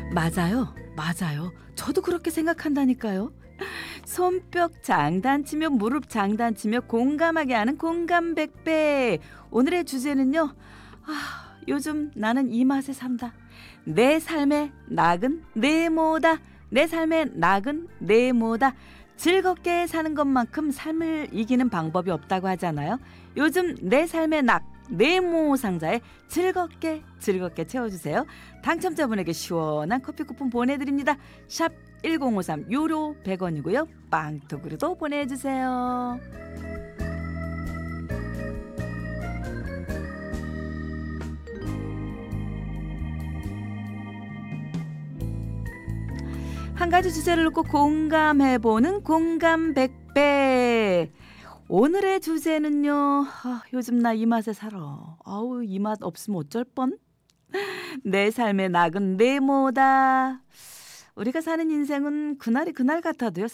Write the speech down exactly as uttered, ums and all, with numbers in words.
맞아요. 맞아요. 저도 그렇게 생각한다니까요. 손뼉 장단치며 무릎 장단치며 공감하게 하는 공감백배. 오늘의 주제는요. 아, 요즘 나는 이 맛에 산다. 내 삶의 낙은 네모다. 내 삶의 낙은 네모다. 즐겁게 사는 것만큼 삶을 이기는 방법이 없다고 하잖아요. 요즘 내 삶의 낙 네모 상자에 즐겁게 즐겁게 채워주세요. 당첨자분에게 시원한 커피 쿠폰 보내드립니다. 샵 일공오삼 유료 백 원이고요. 빵톡으로도 보내주세요. 한 가지 주제를 놓고 공감해보는 공감백배. 오늘의 주제는요. 아, 요즘 나 이 맛에 살아. 아우 이 맛 없으면 어쩔 뻔. 내 삶의 낙은 네모다. 우리가 사는 인생은 그날이 그날 같아도요.